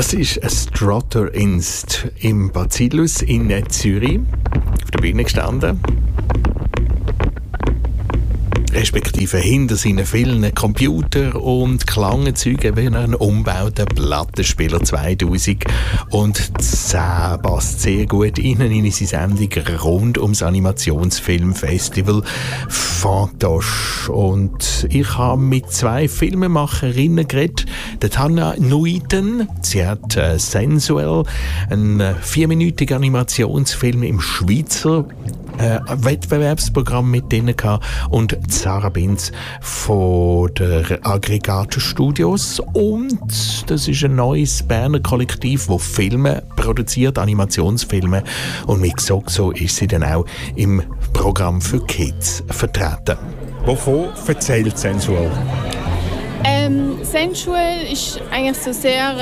Das ist ein Strutter Inst im Bacillus in Zürich auf der Bühne gestanden. Respektive hinter seinen vielen Computer- und Klangenzeugen wie ein umgebauten Plattenspieler 2010 passt sehr gut in seine Sendung rund ums Animationsfilmfestival Fantoche. Und ich habe mit zwei Filmemacherinnen geredet. Tanja Nuiten, sie hat Sensuell, ein 4-minütiger Animationsfilm im Schweizer Wettbewerbsprogramm mit denen gehabt, und Sarah Binz von der Aggregat Studios, und das ist ein neues Berner Kollektiv, das Filme produziert, Animationsfilme, und mit XOXO ist sie dann auch im Programm für Kids vertreten. Wovon erzählt Sensual? Sensual ist eigentlich so sehr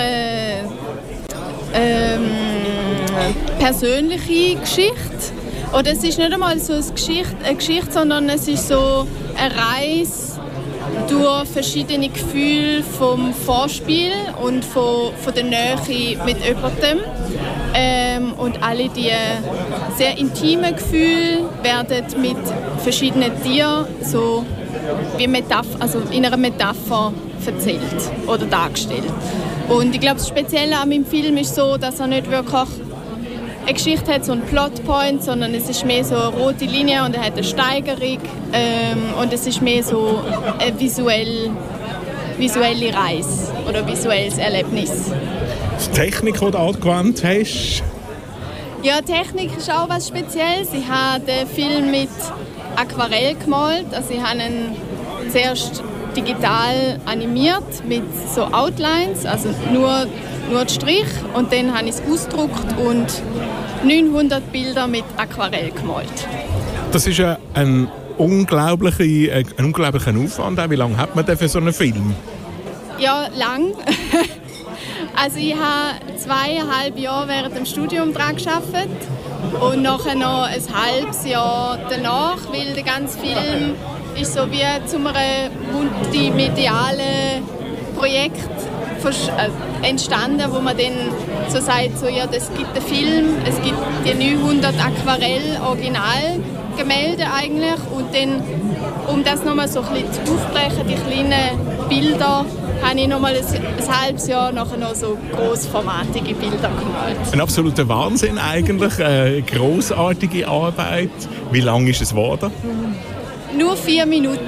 persönliche Geschichte. Oder es ist nicht einmal so eine Geschichte, sondern es ist so eine Reise durch verschiedene Gefühle vom Vorspiel und von der Nähe mit jemandem. Und alle diese sehr intimen Gefühle werden mit verschiedenen Tieren so wie also in einer Metapher erzählt oder dargestellt. Und ich glaube, das Spezielle an meinem Film ist so, dass er nicht wirklich eine Geschichte hat, so einen Plotpoint, sondern es ist mehr so eine rote Linie und er hat eine Steigerung und es ist mehr so eine visuelle Reise oder visuelles Erlebnis. Die Technik, die du angewandt hast? Ja, Technik ist auch was Spezielles. Ich habe den Film mit Aquarell gemalt. Also ich habe ihn zuerst digital animiert mit so Outlines, also nur die Strich, und dann habe ich es ausgedruckt und 900 Bilder mit Aquarell gemalt. Das ist ein unglaublicher Aufwand. Wie lange hat man denn für so einen Film? Ja, lang. Also ich habe 2,5 Jahre während dem Studium daran gearbeitet und nachher noch ein halbes Jahr danach, weil der ganze Film ist so wie zu einem multimedialen Projekt entstanden, wo man dann so sagt, so, ja, es gibt einen Film, es gibt die 900 Aquarell-Originalgemälde eigentlich, und dann, um das nochmal so ein bisschen zu aufbrechen, die kleinen Bilder, habe ich nochmal ein halbes Jahr nachher noch so grossformatige Bilder gemalt. Ein absoluter Wahnsinn eigentlich, eine grossartige Arbeit. Wie lange ist es geworden? Nur 4 Minuten.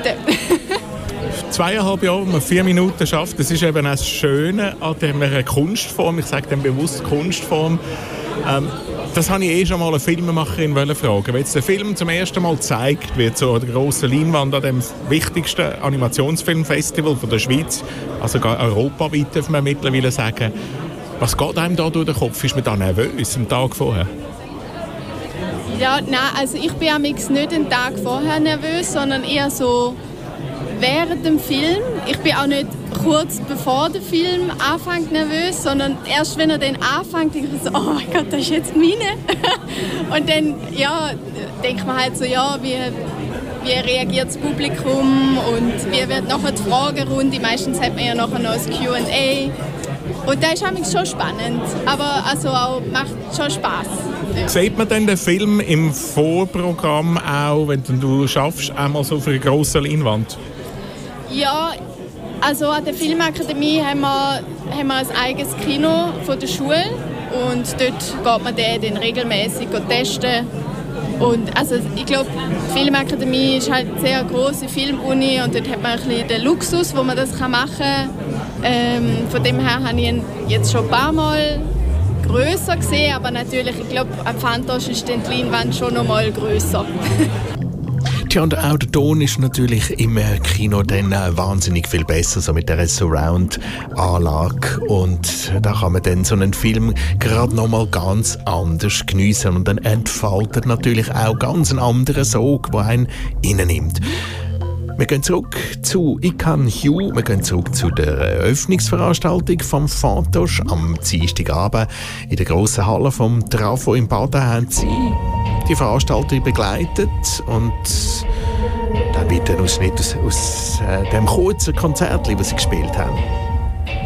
2,5 Jahre, wenn man 4 Minuten schafft, das ist eben auch das Schöne an dieser Kunstform, ich sage dann bewusst Kunstform. Das habe ich schon mal eine Filmemacherin fragen. Wenn jetzt der Film zum ersten Mal gezeigt wird, so an der grossen Leinwand, an dem wichtigsten Animationsfilmfestival von der Schweiz, also europaweit, darf man mittlerweile sagen, was geht einem da durch den Kopf? Ist man da nervös am Tag vorher? Ja, nein, also ich bin am nicht den Tag vorher nervös, sondern eher so während dem Film. Ich bin auch nicht kurz bevor der Film anfängt nervös, sondern erst wenn er dann anfängt, denke ich so, oh mein Gott, das ist jetzt meine. Und dann ja, denkt man halt so, ja, wie reagiert das Publikum und wie wird nachher die Fragerunde. Meistens hat man ja nachher noch ein Q&A. Und das ist schon spannend, aber also auch, macht schon Spass. Ja. Sieht man denn den Film im Vorprogramm auch, wenn du schaffst, einmal so für eine grosse Leinwand? Ja, also an der Filmakademie haben wir ein eigenes Kino von der Schule und dort geht man den regelmäßig testen. Und also ich glaube, die Filmakademie ist halt eine sehr grosse Filmuni und dort hat man ein bisschen den Luxus, wo man das machen kann. Von dem her habe ich ihn jetzt schon ein paar Mal grösser gesehen, aber natürlich, ich glaube, am Fantoche ist die Leinwand schon noch mal grösser. Tja, und auch der Ton ist natürlich im Kino dann wahnsinnig viel besser, so mit dieser Surround-Anlage. Und da kann man dann so einen Film gerade noch mal ganz anders geniessen. Und dann entfaltet natürlich auch ganz einen anderen Sog, der einen reinnimmt. Wir gehen zurück zu «Ich-Can Hugh», wir gehen zurück zu der Eröffnungsveranstaltung vom Fantoche am Dienstagabend in der grossen Halle vom Trafo in Baden haben sie die Veranstaltung begleitet und dann wird ein Ausschnitt aus dem kurzen Konzert, das sie gespielt haben.